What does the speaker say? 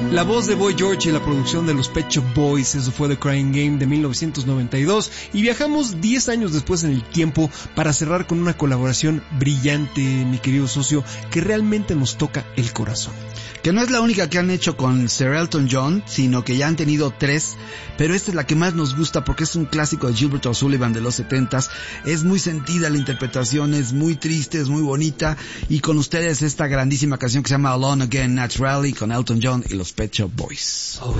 La voz de Boy George y la producción de los Pet Shop Boys, eso fue The Crying Game de 1992, y viajamos 10 años después en el tiempo para cerrar con una colaboración brillante, mi querido socio, que realmente nos toca el corazón. Que no es la única que han hecho con Sir Elton John, sino que ya han tenido 3, pero esta es la que más nos gusta porque es un clásico de Gilbert O'Sullivan de los 70s, es muy sentida la interpretación, es muy triste, es muy bonita, y con ustedes esta grandísima canción que se llama Alone Again Naturally con Elton John y los Pet Shop Boys.